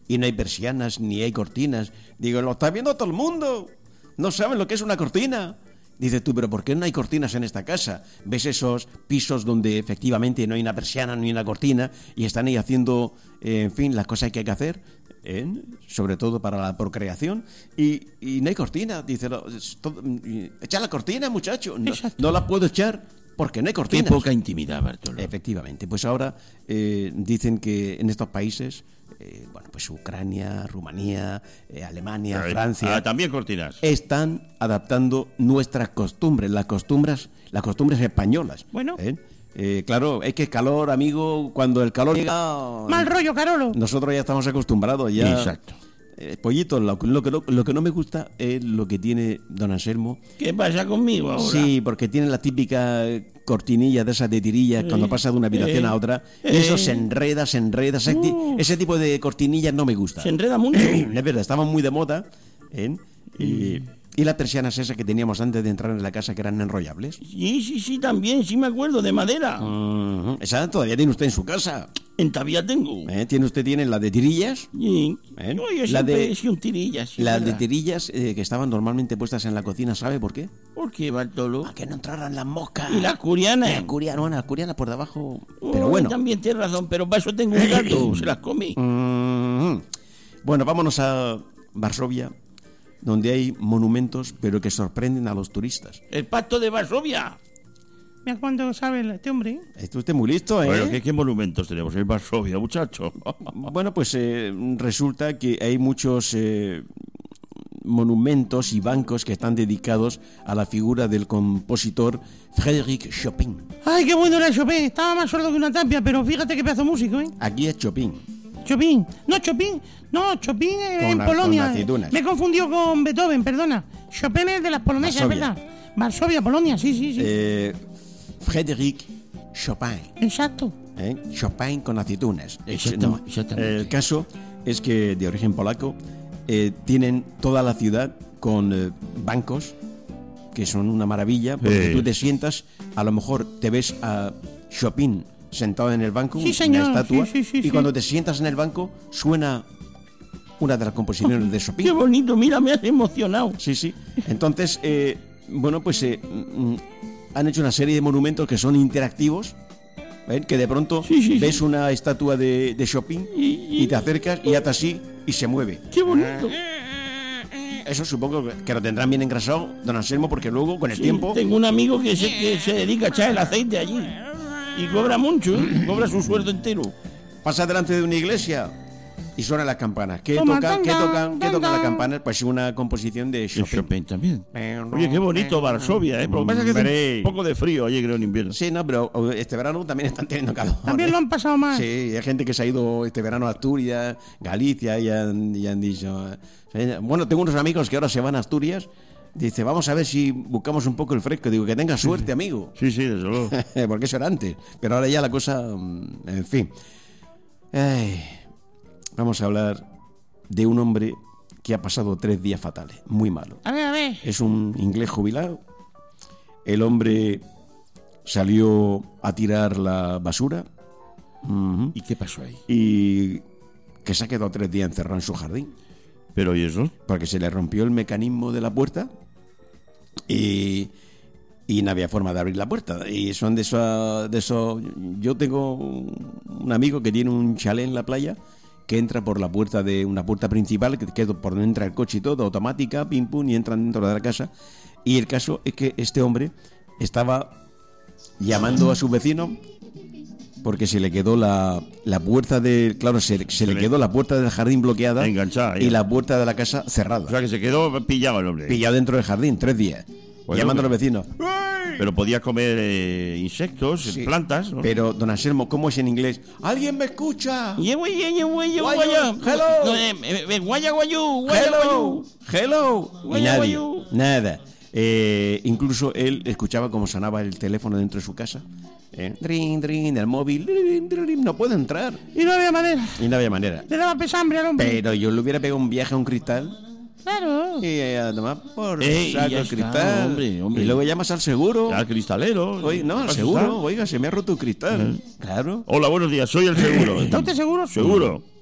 y no hay persianas ni hay cortinas. Digo, lo está viendo todo el mundo. No saben lo que es una cortina. Dice tú, pero ¿por qué no hay cortinas en esta casa? ¿Ves esos pisos donde efectivamente no hay una persiana ni una cortina y están ahí haciendo, en fin, las cosas que hay que hacer, sobre todo para la procreación, y no hay cortina? Dice, echa la cortina, muchacho. No la puedo echar porque no hay cortinas. Qué poca intimidad, Bartolo. Efectivamente. Pues ahora dicen que en estos países, pues Ucrania, Rumanía, Alemania, Francia, también cortinas. Están adaptando nuestras costumbres, las costumbres españolas. Bueno. Claro, es que el calor, amigo, cuando el calor llega... Mal rollo, Carolo. Nosotros ya estamos acostumbrados. Ya. Exacto. Pollito, lo que no me gusta es lo que tiene don Anselmo. ¿Qué pasa conmigo ahora? Sí, porque tiene la típica cortinilla de esas de tirillas cuando pasa de una habitación a otra. Y eso se enreda. Ese tipo de cortinillas no me gusta. Se enreda mucho. Es verdad, estaban muy de moda. Y las persianas esas que teníamos antes de entrar en la casa, que eran enrollables. Sí, también, sí me acuerdo, de madera. Esa todavía tiene usted en su casa. Todavía tengo. ¿Tiene la de tirillas? Sí. Yo siempre he sido un tirillas. Sí, las de tirillas que estaban normalmente puestas en la cocina, ¿sabe por qué? ¿Por qué, Bartolo? Para que no entraran las moscas. ¿Y las curianas? Las curianas por debajo. Pero bueno. También tienes razón, pero para eso tengo un gato, se las come. Bueno, vámonos a Varsovia, donde hay monumentos, pero que sorprenden a los turistas. El pacto de Varsovia. Mira cuánto sabe este hombre. Está usted muy listo, ¿eh? Bueno, ¿qué monumentos tenemos en Varsovia, muchacho? Bueno, pues resulta que hay muchos monumentos y bancos que están dedicados a la figura del compositor Frédéric Chopin. Ay, qué bueno era Chopin. Estaba más sordo que una tapia, pero fíjate qué pedazo de músico, ¿eh? Aquí es Chopin. Chopin en Polonia. Me he confundido con Beethoven, perdona. Chopin es de las polonesas, Varsovia. ¿verdad? Varsovia, Polonia, sí. Frédéric Chopin. Exacto. Chopin con aceitunas. Exactamente. El caso es que, de origen polaco, tienen toda la ciudad con bancos que son una maravilla, porque tú te sientas, a lo mejor te ves a Chopin sentado en el banco, sí, señor, una estatua, sí. Cuando te sientas en el banco suena una de las composiciones de Chopin. ¡Qué bonito! Mira, me has emocionado. Sí. Entonces, han hecho una serie de monumentos que son interactivos, que de pronto ves una estatua de Chopin y te acercas y haces así y se mueve. ¡Qué bonito! Eso supongo que lo tendrán bien engrasado, don Anselmo, porque luego con el tiempo... Tengo un amigo que se dedica a echar el aceite allí. Y cobra mucho, cobra su sueldo entero. Pasa delante de una iglesia y suenan las campanas. ¿Qué tocan las campanas? Pues una composición de Chopin. También. Oye, qué bonito Varsovia, ¿eh? Lo que pasa es que hace un poco de frío allí, creo, en invierno. Sí, no, pero este verano también están teniendo calor. También lo han pasado mal. Sí, hay gente que se ha ido este verano a Asturias, Galicia, y han dicho... Bueno, tengo unos amigos que ahora se van a Asturias. Dice, vamos a ver si buscamos un poco el fresco. Digo, que tenga suerte, amigo. Sí, desde luego. Porque eso era antes. Pero ahora ya la cosa... En fin. Vamos a hablar de un hombre que ha pasado 3 días fatales. Muy malos. A ver. Es un inglés jubilado. El hombre salió a tirar la basura. ¿Y qué pasó ahí? Y que se ha quedado 3 días encerrado en su jardín. ¿Pero y eso? Porque se le rompió el mecanismo de la puerta y no había forma de abrir la puerta. Y son de esos... Yo tengo un amigo que tiene un chalet en la playa que entra por la puerta de una puerta principal, que es por donde entra el coche y todo, automática, pim pum, y entran dentro de la casa. Y el caso es que este hombre estaba llamando a su vecino porque se le quedó la puerta de... Claro, se le quedó la puerta del jardín bloqueada, enganchada, y la puerta de la casa cerrada. O sea, que se quedó pillado el hombre. Pillado dentro del jardín, 3 días. Bueno, llamando a los vecinos. Pero podía comer insectos, sí, plantas, ¿no? Pero, don Anselmo, ¿cómo es en inglés? ¿Alguien me escucha? Hello. Y nadie, nada. Incluso él escuchaba cómo sonaba el teléfono dentro de su casa. Drin, drin, el móvil. Drin, drin, no puede entrar. Y no había manera. Le daba pesambre al hombre. Pero yo le hubiera pegado un viaje a un cristal. Claro. Y a tomar por saco el cristal. Hombre. Y luego llamas al seguro. Al cristalero. Oye, no, al seguro. Oiga, se me ha roto el cristal. Claro. Hola, buenos días, soy el seguro. ¿Está usted seguro? Seguro.